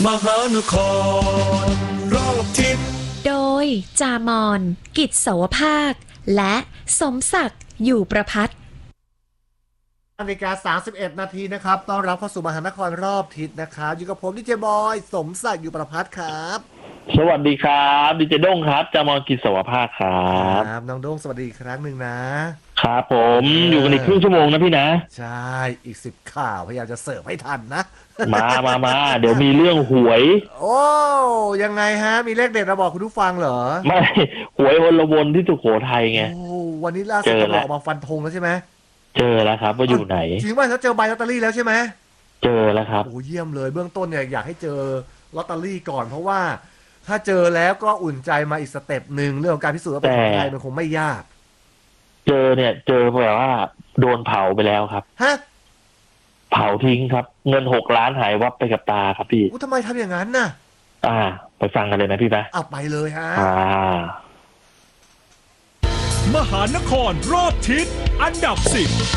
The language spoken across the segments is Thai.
มหานครรอบทิศโดยจามอน กิจเสาวภาค และสมศักดิ์อยู่ประพัฒน์นาฬิกา 31 นาทีนะครับต้อนรับเข้าสู่มหานครรอบทิศนะครับอยู่กับผมดีเจบอยสมศักดิ์อยู่ประพัฒน์ครับสวัสดีครับดีเจด้งครับจามอนกิจสวภาคครับน้องโด้งสวัสดีอีกครั้งหนึ่งนะครับผมอยู่กันอีกครึ่งชั่วโมงนะพี่นะใช่อีก10 ข่าวพยายามจะเสิร์ฟให้ทันนะมาเดี๋ยวมีเรื่องหวยโอ้ยังไงฮะมีเลขเด็ดมาบอกคุณผู้ฟังเหรอไม่หวยวนละวนที่สุโขทัยไงโอ้วันนี้ล่าสุดตำรวจออกมาฟันธงแล้วใช่ไหมเจอแล้วครับว่าอยู่ไหนจริงป่ะเขาเจอใบลอตเตอรี่แล้วใช่ไหมเจอแล้วครับโอ้เยี่ยมเลยเบื้องต้นเนี่ยอยากให้เจอลอตเตอรี่ก่อนเพราะว่าถ้าเจอแล้วก็อุ่นใจมาอีกสเต็ปหนึ่งเรื่องของการพิสูจน์ว่าเป็นของใครมันคงไม่ยากเจอแบบว่าโดนเผาไปแล้วครับฮะเผาทิ้งครับเงิน6 ล้านหายวับไปกับตาครับพี่ทำไมทำอย่างนั้นน่ะไปฟังกันเลยนะพี่ปะเอาไปเลยฮะมหานครรอบทิศอันดับ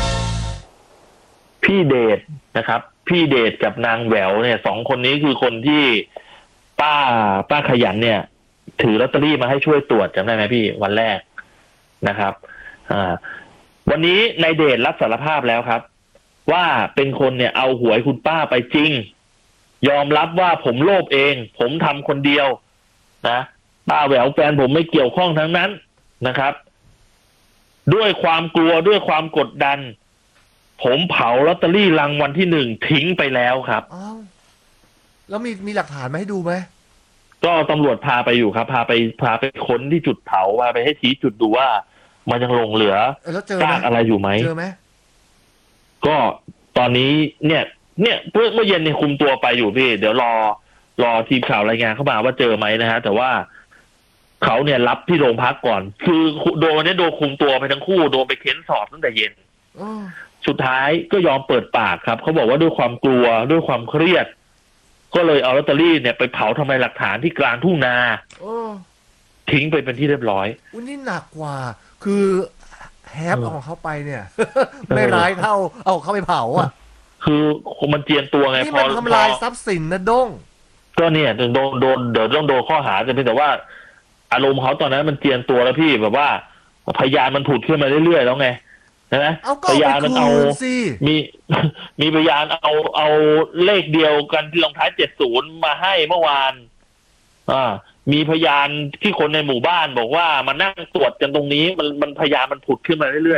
10 พี่เดชนะครับพี่เดชกับนางแหววเนี่ย2 คนนี้คือคนที่ป้าขยันเนี่ยถือลอตเตอรี่มาให้ช่วยตรวจจำได้ไหมพี่วันแรกนะครับวันนี้นายเดชรับสารภาพแล้วครับว่าเป็นคนเนี่ยเอาหวยคุณป้าไปจริงยอมรับว่าผมโลภเองผมทำคนเดียวนะป้าแหววแฟนผมไม่เกี่ยวข้องทั้งนั้นนะครับด้วยความกลัวด้วยความกดดันผมเผาลอตเตอรี่รางวัลที่1ทิ้งไปแล้วครับแล้วมีหลักฐานมาให้ดูไหมก็ตำรวจพาไปอยู่ครับพาไปค้นที่จุดเผาว่าไปให้ชี้จุดดูว่ามันยังหลงเหลือซากอะไรอยู่ไหมเจอไหมก็ตอนนี้เนี่ยเมื่อเย็นเนี่ยคุมตัวไปอยู่พี่เดี๋ยวรอทีมข่าวรายงานเข้ามาว่าเจอไหมนะฮะแต่ว่าเขาเนี่ยรับที่โรงพักก่อนคือโดนคุมตัวไปทั้งคู่โดนไปเค้นสอบตั้งแต่เย็นสุดท้ายก็ยอมเปิดปากครับเขาบอกว่าด้วยความกลัวด้วยความเครียดก็เลยเอาลอตเตอรี่เนี่ยไปเผาทำลายหลักฐานที่กลางทุ่งนาทิ้งไปเป็นที่เรียบร้อยนี่หนักกว่าคือแฮปของเขาไปเนี่ย ไม่ร้ายเท่าเอาเขาไปเผาอ่ะคือมันเจียนตัวไงนี่มันทำลายทรัพย์สินนะด้งก็เนี่ยโดนเดี๋ยวต้องโดนข้อหาแต่ว่าอารมณ์เขาตอนนั้นมันเจียนตัวแล้วพี่แบบว่าพยานมันผุดขึ้นมาเรื่อยๆแล้วไงนะพยานมันเอามีพยานเอาเลขเดียวกันที่ลงท้าย70มาให้เมื่อวานมีพยานที่คนในหมู่บ้านบอกว่ามานั่งตรวจกันตรงนี้มันพยานมันผุดขึ้นมาเรื่อยๆ